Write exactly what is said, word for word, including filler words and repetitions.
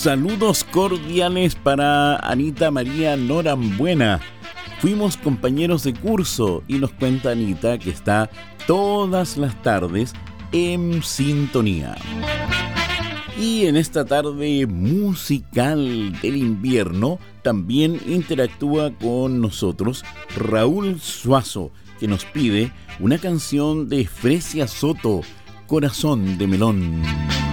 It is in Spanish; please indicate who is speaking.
Speaker 1: Saludos cordiales para Anita María Norambuena. Fuimos compañeros de curso y nos cuenta Anita que está todas las tardes en sintonía. Y en esta tarde musical del invierno también interactúa con nosotros Raúl Suazo, que nos pide una canción de Fresia Soto, Corazón de Melón.